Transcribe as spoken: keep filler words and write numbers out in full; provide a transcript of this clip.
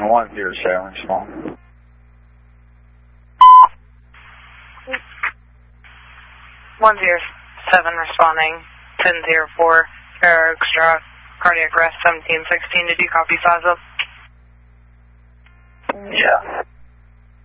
one zero seven, small. one zero seven responding, ten zero four, extra cardiac arrest seventeen sixteen. Did you copy size up? Yeah.